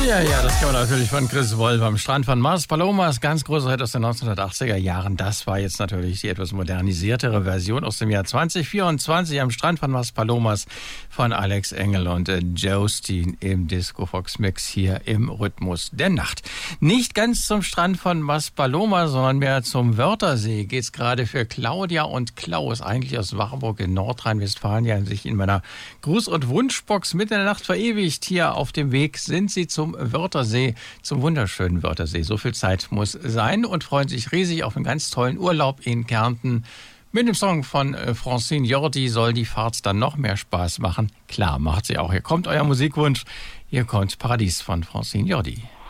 Ja, das kann man natürlich von Chris Wolf am Strand von Mas Palomas. Ganz großer Hit aus den 1980er Jahren. Das war jetzt natürlich die etwas modernisiertere Version aus dem Jahr 2024 am Strand von Mas Palomas von Alex Engel und Joe Steen im Disco Fox Mix hier im Rhythmus der Nacht. Nicht ganz zum Strand von Mas Palomas, sondern mehr zum Wörthersee geht's gerade für Claudia und Klaus, eigentlich aus Warburg in Nordrhein-Westfalen, die haben sich in meiner Gruß- und Wunschbox mitten in der Nacht verewigt. Hier auf dem Weg sind sie zum Wörthersee, zum wunderschönen Wörthersee. So viel Zeit muss sein und freuen sich riesig auf einen ganz tollen Urlaub in Kärnten. Mit dem Song von Francine Jordi soll die Fahrt dann noch mehr Spaß machen. Klar, macht sie auch. Hier kommt euer Musikwunsch. Hier kommt Paradies von Francine Jordi.